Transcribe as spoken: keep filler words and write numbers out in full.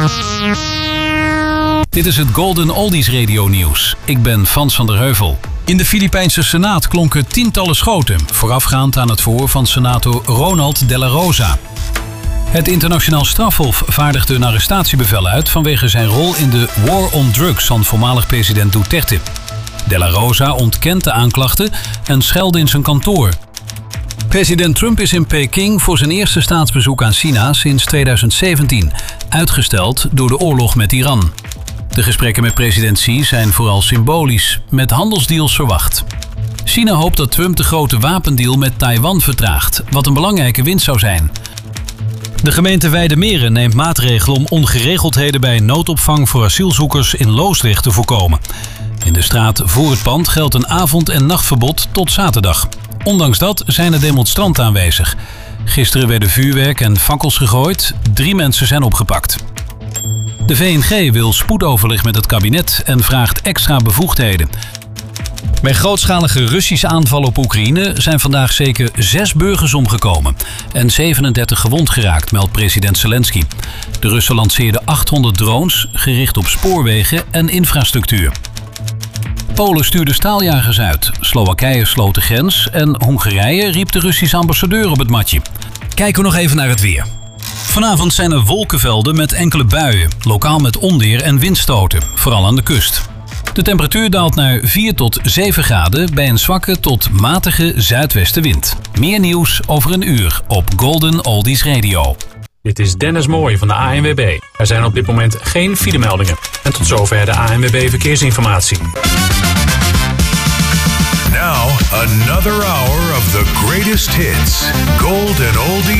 Dit is het Golden Oldies Radio Nieuws. Ik ben Frans van der Heuvel. In de Filipijnse Senaat klonken tientallen schoten, voorafgaand aan het verhoor van senator Ronald de la Rosa. Het internationaal strafhof vaardigde een arrestatiebevel uit vanwege zijn rol in de war on drugs van voormalig president Duterte. De la Rosa ontkent de aanklachten en schelde in zijn kantoor. President Trump is in Peking voor zijn eerste staatsbezoek aan China sinds tweeduizend zeventien, uitgesteld door de oorlog met Iran. De gesprekken met president Xi zijn vooral symbolisch, met handelsdeals verwacht. China hoopt dat Trump de grote wapendeal met Taiwan vertraagt, wat een belangrijke winst zou zijn. De gemeente Weijdermeren neemt maatregelen om ongeregeldheden bij noodopvang voor asielzoekers in Loosdrecht te voorkomen. In de straat voor het pand geldt een avond- en nachtverbod tot zaterdag. Ondanks dat zijn er demonstranten aanwezig. Gisteren werden vuurwerk en fakkels gegooid. Drie mensen zijn opgepakt. De V N G wil spoedoverleg met het kabinet en vraagt extra bevoegdheden. Bij grootschalige Russische aanvallen op Oekraïne zijn vandaag zeker zes burgers omgekomen en zevenendertig gewond geraakt, meldt president Zelensky. De Russen lanceerden achthonderd drones gericht op spoorwegen en infrastructuur. Polen stuurde staaljagers uit, Slowakije sloot de grens en Hongarije riep de Russische ambassadeur op het matje. Kijken we nog even naar het weer. Vanavond zijn er wolkenvelden met enkele buien, lokaal met onweer en windstoten, vooral aan de kust. De temperatuur daalt naar vier tot zeven graden bij een zwakke tot matige zuidwestenwind. Meer nieuws over een uur op Golden Oldies Radio. Dit is Dennis Mooij van de A N W B. Er zijn op dit moment geen filemeldingen. En tot zover de A N W B Verkeersinformatie. Now, another hour of the greatest hits. Golden Oldies